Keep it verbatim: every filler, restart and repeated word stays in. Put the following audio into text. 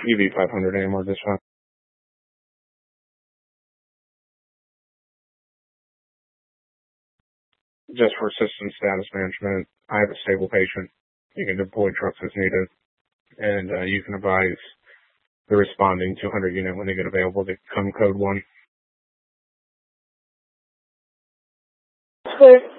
E V five hundred A M R dispatch. Just for system status management, I have a stable patient. You can deploy trucks as needed, and uh, you can advise the responding two hundred unit when they get available to come code one. Clear.